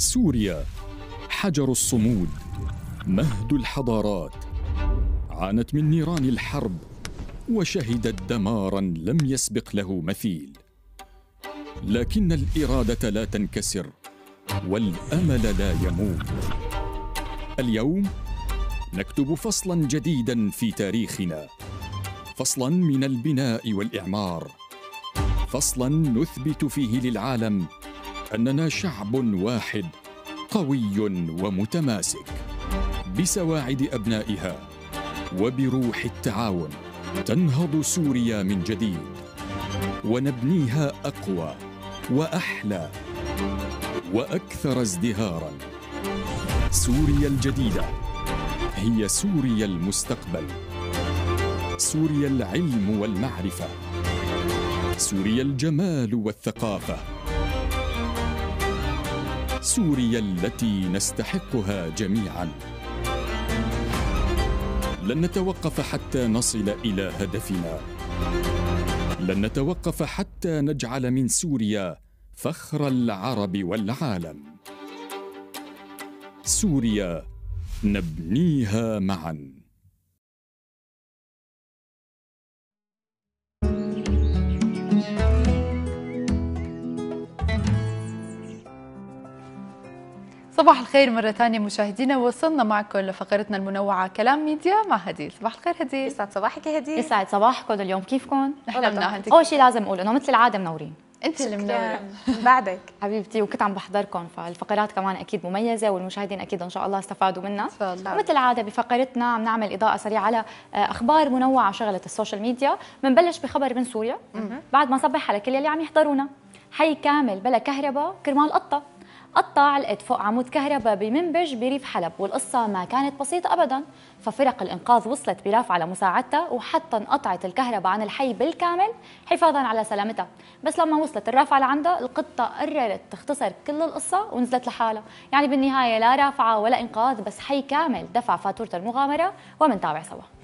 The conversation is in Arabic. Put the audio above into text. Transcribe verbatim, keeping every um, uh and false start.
سوريا حجر الصمود، مهد الحضارات، عانت من نيران الحرب وشهدت دماراً لم يسبق له مثيل، لكن الإرادة لا تنكسر والأمل لا يموت. اليوم نكتب فصلاً جديداً في تاريخنا، فصلاً من البناء والإعمار، فصلاً نثبت فيه للعالم أننا شعب واحد قوي ومتماسك. بسواعد أبنائها وبروح التعاون تنهض سوريا من جديد، ونبنيها أقوى وأحلى وأكثر ازدهاراً. سوريا الجديدة هي سوريا المستقبل، سوريا العلم والمعرفة، سوريا الجمال والثقافة، سوريا التي نستحقها جميعاً. لن نتوقف حتى نصل إلى هدفنا، لن نتوقف حتى نجعل من سوريا فخر العرب والعالم. سوريا نبنيها معاً. صباح الخير مرة ثانية مشاهدينا، وصلنا معكم لفقرتنا المنوعة كلام ميديا مع هديل. صباح الخير هديل. يسعد صباحك يا هديل. يسعد صباحكم. اليوم كيفكم؟ احنا مناح. اول شيء لازم اقول انه مثل العاده منورين. انت اللي منورة بعدك حبيبتي، وكنت عم بحضركم، فالفقرات كمان اكيد مميزه والمشاهدين اكيد ان شاء الله استفادوا منها. مثل العاده بفقرتنا عم نعمل اضاءه سريعه على اخبار منوعه شغلت السوشيال ميديا. بنبلش بخبر من سوريا بعد ما صبح على كل اللي عم يحضرونا. حي كامل بلا كهرباء كرمال قطه قطة علقت فوق عمود كهرباء بمنبج بريف حلب، والقصة ما كانت بسيطة أبداً، ففرق الإنقاذ وصلت برافعة لمساعدتها وحتى انقطعت الكهرباء عن الحي بالكامل حفاظاً على سلامتها. بس لما وصلت الرافعة لعندها القطة قررت تختصر كل القصة ونزلت لحالها، يعني بالنهاية لا رافعة ولا إنقاذ، بس حي كامل دفع فاتورة المغامرة، ومنتابع سوا.